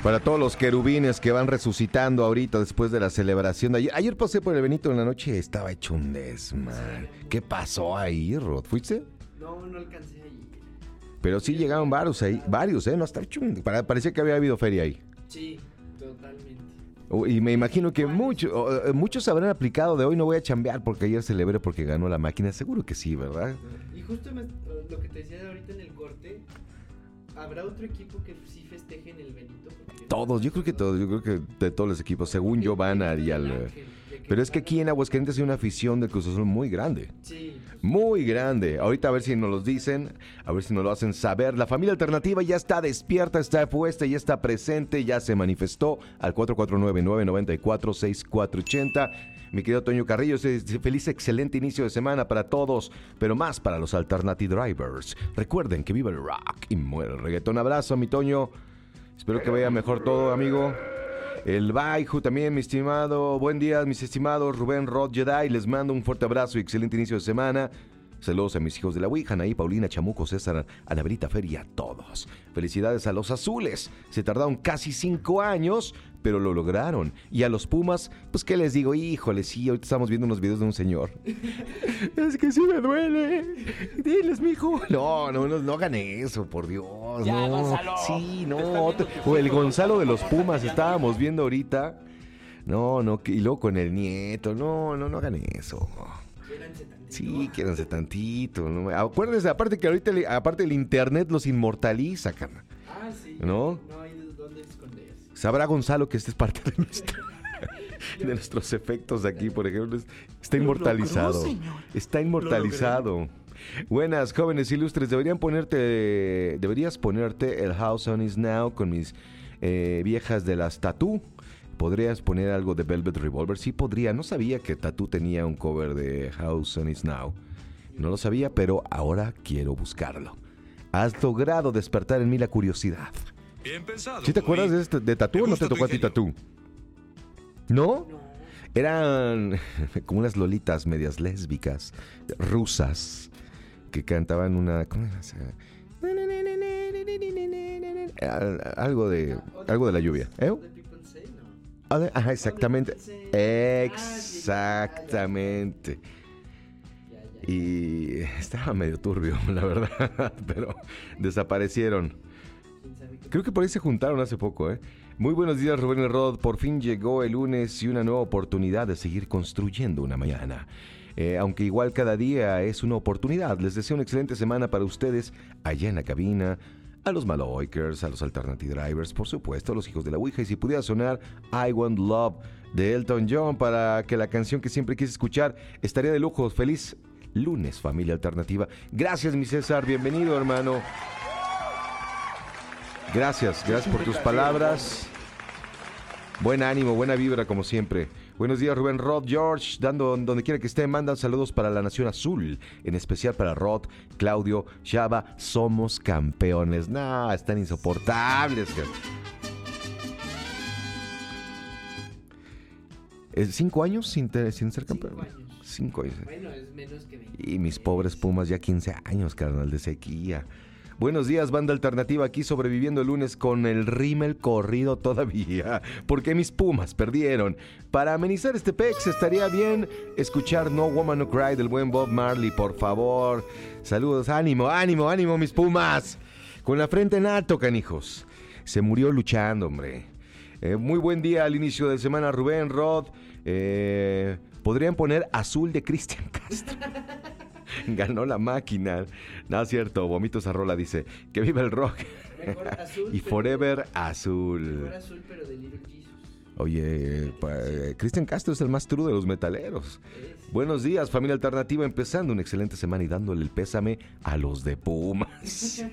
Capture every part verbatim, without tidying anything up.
Para todos los querubines que van resucitando ahorita después de la celebración de ayer. Ayer pasé por el Benito en la noche y estaba hecho un desman. ¿Qué pasó ahí, Rod? ¿Fuiste? No, no alcancé a ir. Pero sí llegaron varios ahí, varios, ¿eh? No, está hecho un... Parecía que había habido feria ahí. Sí, totalmente. Y me imagino que muchos, muchos habrán aplicado de hoy no voy a chambear porque ayer celebré porque ganó la máquina. Seguro que sí, ¿verdad? Y justo me, lo que te decía ahorita en el corte, ¿habrá otro equipo que sí festeje en el Benito? Todos, yo creo que todos, yo creo que de todos los equipos, según yo van a ir al... Pero es que aquí en Aguascalientes hay una afición de Cruz Azul muy grande. Sí. Muy grande. Ahorita a ver si nos lo dicen, a ver si nos lo hacen saber. La familia alternativa ya está despierta, está puesta, ya está presente, ya se manifestó al cuatro cuatro nueve, nueve nueve cuatro, seis cuatro ocho cero. Mi querido Toño Carrillo, feliz, excelente inicio de semana para todos, pero más para los Alternative Drivers. Recuerden que viva el rock y muere el reggaetón. Abrazo, mi Toño. Espero que vaya mejor todo, amigo. El Baiju también, mi estimado. Buen día, mis estimados Rubén, Rod, Jedi. Les mando un fuerte abrazo y excelente inicio de semana. Saludos a mis hijos de la Ouija, Anaí, Paulina, Chamuco, César, Anabrita, Fer y a todos. Felicidades a los azules. Se tardaron casi cinco años, pero lo lograron. Y a los Pumas, pues qué les digo, híjole, sí, ahorita estamos viendo unos videos de un señor. Es que sí me duele. Diles, mijo. No, no, no, no hagan eso, por Dios. Ya, no. Gonzalo. Sí, no. Otro, o el Gonzalo de los Pumas estábamos viendo ahorita. No, no, y luego con el nieto. No, no, no hagan eso. Sí, quédense tantito. ¿No? Acuérdense, aparte que ahorita, aparte el internet los inmortaliza, carnal. Ah, sí. ¿No? No hay dónde esconderse. Sabrá Gonzalo que este es parte de, nuestro, de nuestros efectos aquí, por ejemplo. Está inmortalizado. Está inmortalizado. Buenas, jóvenes ilustres. Deberían ponerte, deberías ponerte el House on Is Now con mis eh, viejas de las Tattoo. ¿Podrías poner algo de Velvet Revolver? Sí, podría. No sabía que Tattoo tenía un cover de House on Is Now. No lo sabía, pero ahora quiero buscarlo. Has logrado despertar en mí la curiosidad. Bien pensado. ¿Sí te acuerdas de, este, de Tattoo o no te tocó a ti Tattoo? ¿No? No. Eran como unas lolitas medias lésbicas, rusas, que cantaban una... ¿Cómo era esa? Algo de, algo de la lluvia. ¿Eh? Ajá, exactamente. Exactamente. Y estaba medio turbio, la verdad, pero desaparecieron. Creo que por ahí se juntaron hace poco, ¿eh? Muy buenos días, Rubén y Rod. Por fin llegó el lunes y una nueva oportunidad de seguir construyendo una mañana. Eh, aunque igual cada día es una oportunidad. Les deseo una excelente semana para ustedes allá en la cabina. A los Maloikers, a los Alternative Drivers, por supuesto, a los hijos de la Ouija. Y si pudiera sonar I Want Love de Elton John para que la canción que siempre quise escuchar, estaría de lujo. Feliz lunes, familia alternativa. Gracias, mi César. Bienvenido, hermano. Gracias, gracias por tus palabras. Buen ánimo, buena vibra, como siempre. Buenos días, Rubén, Rod, George, dando donde quiera que esté, mandan saludos para la Nación Azul, en especial para Rod, Claudio, Chava, somos campeones. Nah, están insoportables. ¿Cinco años sin, te, sin ser campeón? Cinco años. Cinco años. Bueno, es menos que veinte. Y mis pobres Pumas ya quince años, carnal, de sequía. Buenos días, banda alternativa, aquí sobreviviendo el lunes con el rímel corrido todavía, porque mis Pumas perdieron. Para amenizar este pex estaría bien escuchar No Woman No Cry del buen Bob Marley, por favor. Saludos, ánimo, ánimo, ánimo, mis Pumas. Con la frente en alto, canijos. Se murió luchando, hombre. Eh, muy buen día al inicio de semana, Rubén, Rod. Eh, Podrían poner Azul de Cristian Castro. Ganó la máquina. No es cierto, vomito esa rola, dice. Que viva el rock. Mejor azul. Y forever azul. Mejor azul, pero de Little Jesus. Oye, eh, Cristian Castro es el más true de los metaleros. Es. Buenos días, familia alternativa, empezando una excelente semana y dándole el pésame a los de Pumas.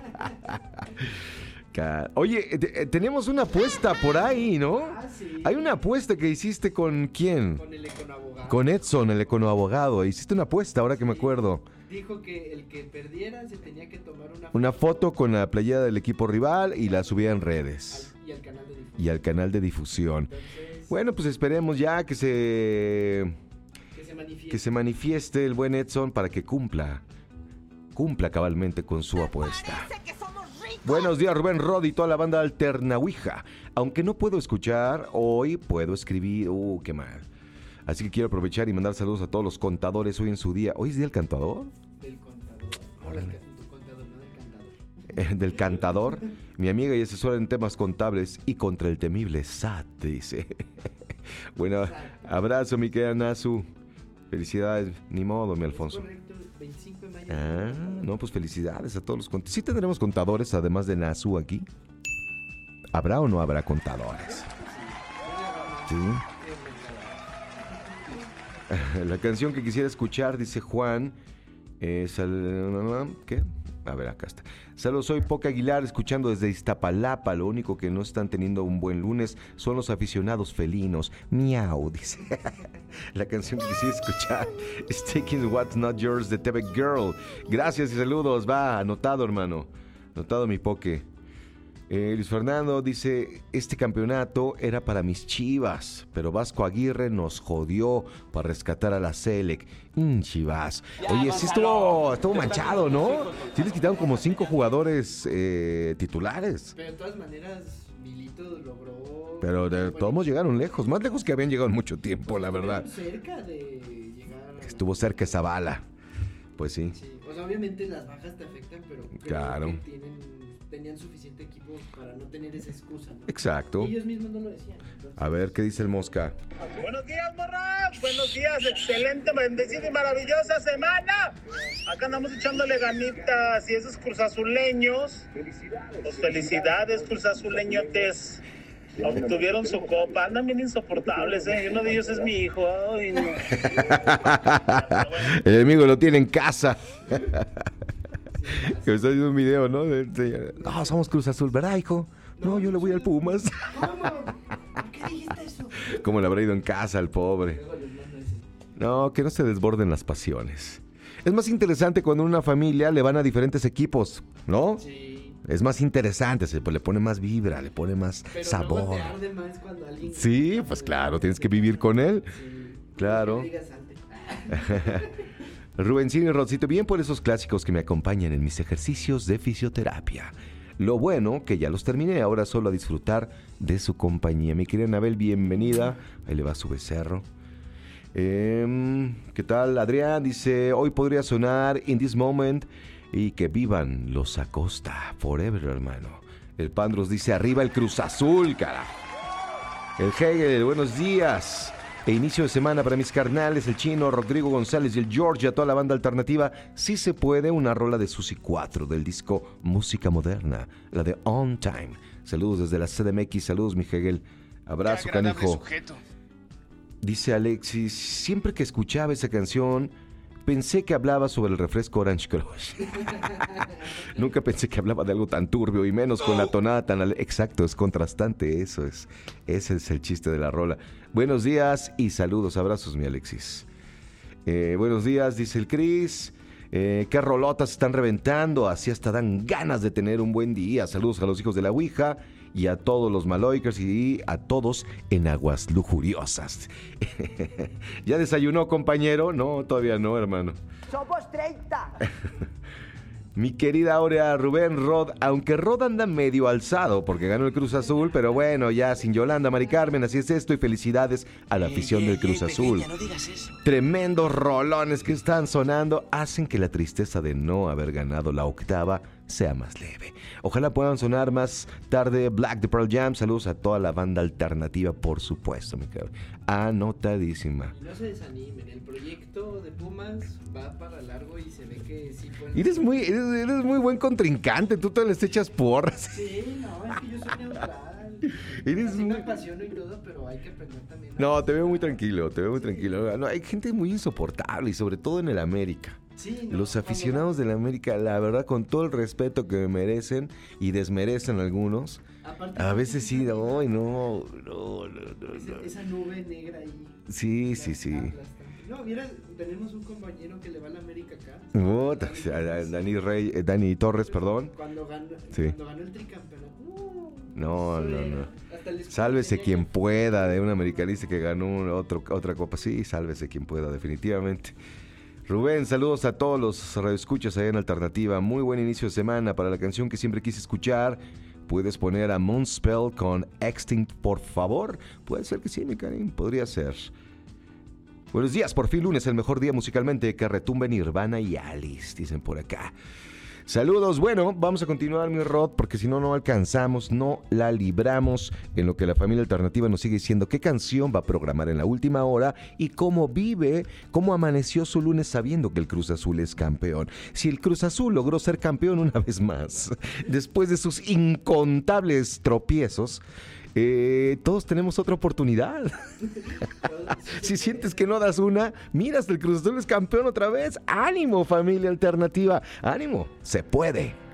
Oye, te, tenemos una apuesta por ahí, ¿no? Ah, sí. Hay una apuesta que hiciste con ¿quién? Con el econoabogado. Con Edson, el econoabogado. Hiciste una apuesta, ahora que me acuerdo. Dijo que el que perdiera se tenía que tomar una foto. Una foto con la playera del equipo rival y la subía en redes. Al, y al canal de difusión. Y al canal de difusión. Entonces, bueno, pues esperemos ya que se... Que se manifieste. Que se manifieste el buen Edson para que cumpla. Cumpla cabalmente con su apuesta. Buenos días, Rubén Rod y toda la banda Alternahuija. Aunque no puedo escuchar, hoy puedo escribir. Uh, qué mal. Así que quiero aprovechar y mandar saludos a todos los contadores hoy en su día. ¿Hoy es día del cantador? Del contador. No, del ca- tu contador, no del cantador. Eh, del cantador. Mi amiga y asesora en temas contables y contra el temible S A T, dice. Bueno, abrazo, mi querida Nasu. Felicidades. Ni modo, mi Alfonso. Es correcto, veinticinco de mayo. Ah, no, pues felicidades a todos los contadores. ¿Sí tendremos contadores además de Nasu aquí? ¿Habrá o no habrá contadores? Sí. La canción que quisiera escuchar, dice Juan, es... el- ¿Qué? A ver, acá está. Saludos, soy Poca Aguilar, escuchando desde Iztapalapa. Lo único que no están teniendo un buen lunes son los aficionados felinos. Miau, dice. La canción que quisiera escuchar es Taking What's Not Yours de Tebe Girl. Gracias y saludos. Va, anotado, hermano. Anotado, mi Poke. Eh, Luis Fernando dice, este campeonato era para mis Chivas, pero Vasco Aguirre nos jodió para rescatar a la Selec. Mm, Chivas. Oye, sí estuvo, estuvo manchado, ¿no? Sí les quitaron como cinco jugadores eh, titulares. Pero de todas maneras, Milito logró... Pero de todos modos llegaron lejos, más lejos que habían llegado en mucho tiempo, la verdad. Estuvieron cerca de llegar... a- Estuvo cerca esa bala. Pues sí. Sí, o sea, obviamente las bajas te afectan, pero creo Claro. que tienen, tenían suficiente equipo para no tener esa excusa, ¿no? Exacto. Y ellos mismos no lo decían. Entonces, A ver, ¿qué dice el Mosca? Buenos días, morra. Buenos días. Excelente, bendecida y maravillosa semana. Acá andamos echándole ganitas y esos cruzazuleños. Pues felicidades, cruzazuleñotes. Obtuvieron su copa. Andan bien insoportables, ¿eh? Y uno de ellos es mi hijo. Ay, no. El enemigo lo tiene en casa. Que me está haciendo un video, ¿no? De- de- No, somos Cruz Azul, ¿verdad, hijo? No, yo le voy al Pumas. ¿cómo? ¿Por qué dijiste eso? ¿Cómo le habrá ido en casa al pobre? Luego les mando ese. No, que no se desborden las pasiones. Es más interesante cuando en una familia le van a diferentes equipos, ¿no? Sí. Es más interesante, se pues, le pone más vibra, le pone más Pero luego sabor. te arde más cuando alguien... Sí, pues claro, tienes que vivir con él. Sí. Claro. No digas antes. Rubencino y Rodcito, bien por esos clásicos que me acompañan en mis ejercicios de fisioterapia. Lo bueno que ya los terminé, ahora solo a disfrutar de su compañía. Mi querida Anabel, bienvenida. Ahí le va su becerro. Eh, ¿Qué tal? Adrián dice, hoy podría sonar In This Moment y que vivan los Acosta. Forever, hermano. El Pandros dice, arriba el Cruz Azul, carajo. El Hegel, buenos días. E inicio de semana para mis carnales, el Chino, Rodrigo González y el Georgia, toda la banda alternativa. Sí se puede, una rola de Susi cuatro del disco Música Moderna, la de On Time. Saludos desde la C D M X, saludos mi Hegel. Abrazo, canijo. Dice Alexis, siempre que escuchaba esa canción, pensé que hablaba sobre el refresco Orange Crush. Nunca pensé que hablaba de algo tan turbio y menos con la tonada tan... ale- Exacto, es contrastante, eso es. Ese es el chiste de la rola. Buenos días y saludos, abrazos, mi Alexis. Eh, buenos días, dice el Cris. Eh, qué rolotas están reventando, así hasta dan ganas de tener un buen día. Saludos a los hijos de la Ouija y a todos los Maloikers y a todos en aguas lujuriosas. ¿Ya desayunó, compañero? No, todavía no, hermano. Somos treinta. Mi querida Aurea, Rubén Rod, aunque Rod anda medio alzado porque ganó el Cruz Azul, pero bueno, ya sin Yolanda, Mari Carmen, así es esto y felicidades a la afición del Cruz Azul. No digas eso. Tremendos rolones que están sonando hacen que la tristeza de no haber ganado la octava sea más leve. Ojalá puedan sonar más tarde Black de Pearl Jam. Saludos a toda la banda alternativa, por supuesto, mi cabrón. Anotadísima. Y no se desanimen, el proyecto de Pumas va para largo y se ve que sí pueden... Eres muy, eres, eres muy buen contrincante, tú te les echas porras. Sí, no, es que yo soy neutral. Eres Sí me muy- apasiono y todo, pero hay que aprender también. a- No, te veo muy tranquilo, te veo muy tranquilo. No, hay gente muy insoportable y sobre todo en el América. Sí, no, Los cuando- aficionados del América, la verdad, con todo el respeto que me merecen y desmerecen algunos, Aparte, a veces sí, no, no, no, no, no, ese- no. esa nube negra ahí. Sí, sí, sí. aplastante. No, mira, tenemos un compañero que le va a la América acá. Puta, Dani a- a- Torres. Dani Rey, eh, Dani Torres, perdón. Cuando ganó, Sí. cuando ganó el tricampeonato. uh, No, eso no, era- no. hasta les- Sálvese tenía quien que- pueda de un americanista que ganó un otro, otra copa. Sí, sálvese quien pueda, definitivamente. Rubén, saludos a todos los radioescuchas allá en Alternativa. Muy buen inicio de semana para la canción que siempre quise escuchar. ¿Puedes poner a Moonspell con Extinct, por favor? Puede ser que sí, mi cariño, podría ser. Buenos días, por fin lunes, el mejor día musicalmente que retumbe Nirvana y Alice, dicen por acá. Saludos, bueno, vamos a continuar, mi Rod, porque si no, no alcanzamos, no la libramos en lo que la familia alternativa nos sigue diciendo qué canción va a programar en la última hora y cómo vive, cómo amaneció su lunes sabiendo que el Cruz Azul es campeón. Si el Cruz Azul logró ser campeón una vez más, después de sus incontables tropiezos, Eh, todos tenemos otra oportunidad. Si sientes que no das una, mira, hasta el Cruz Azul es campeón otra vez. ¡Ánimo, familia alternativa! ¡Ánimo! ¡Se puede!